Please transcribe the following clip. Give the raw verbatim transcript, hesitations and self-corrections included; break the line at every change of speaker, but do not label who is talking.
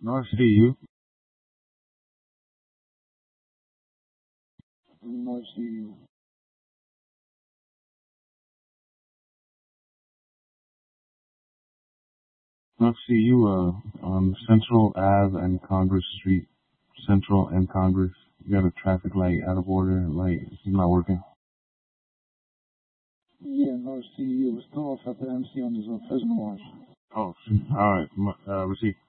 No, I see you.
No, I see you.
No, I see you uh, on Central Ave and Congress Street. Central and Congress. You got a traffic light out of order. Light. It's not working.
Yeah, no, I see you. It was still off at the M C on his uh, Fresno watch.
Oh, all right. Uh, receipt.